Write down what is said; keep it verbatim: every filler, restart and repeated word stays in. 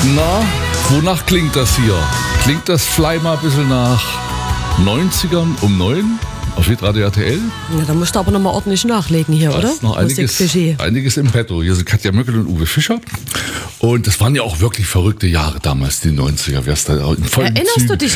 Na, wonach klingt das hier? Klingt das vielleicht mal ein bisschen nach neunzigern um neun auf Hitradio R T L? Ja, da musst du aber noch mal ordentlich nachlegen hier, Da oder? ist noch einiges, einiges im Petto. Hier sind Katja Möckel und Uwe Fischer. Und das waren ja auch wirklich verrückte Jahre damals, die neunziger. Wer ist da in vollen Erinnerst Zügen. du dich